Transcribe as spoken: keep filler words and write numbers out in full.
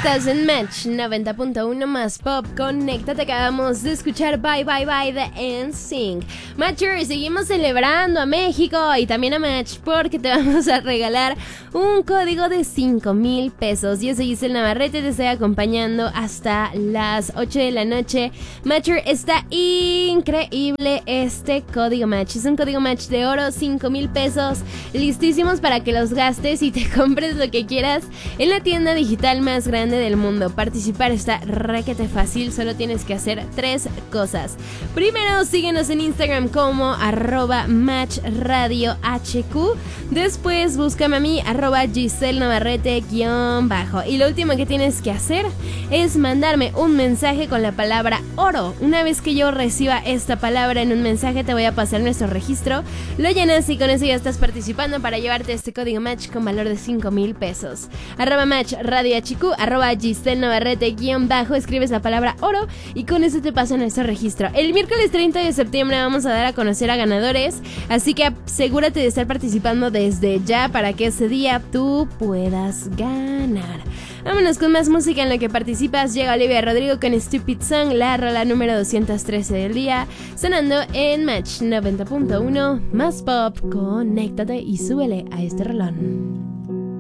Estás en Match noventa punto uno más Pop. Conéctate, acabamos de escuchar Bye Bye Bye de N Sync. Matcher, seguimos celebrando a México y también a Match porque te vamos a regalar un código de cinco mil pesos. Yo soy Giselle Navarrete, te estoy acompañando hasta las ocho de la noche. Matcher, está increíble este código Match. Es un código Match de oro, cinco mil pesos, listísimos para que los gastes y te compres lo que quieras en la tienda digital más grande del mundo. Participar está requete fácil, solo tienes que hacer tres cosas. Primero, síguenos en Instagram como arroba Match Radio H Q. Después, búscame a mí, arroba Giselle Navarrete guión bajo. Y lo último que tienes que hacer es mandarme un mensaje con la palabra oro. Una vez que yo reciba esta palabra en un mensaje, te voy a pasar nuestro registro. Lo llenas y con eso ya estás participando para llevarte este código Match con valor de cinco mil pesos. Arroba Match Radio H Q, arroba Giselle Navarrete guión bajo, escribes la palabra oro y con eso te pasa nuestro registro. El miércoles treinta de septiembre vamos a dar a conocer a ganadores, así que asegúrate de estar participando desde ya para que ese día tú puedas ganar. Vámonos con más música en lo que participas. Llega Olivia Rodrigo con Stupid Song, la rola número doscientos trece del día, sonando en Match noventa punto uno más Pop. Conéctate y súbele a este rolón.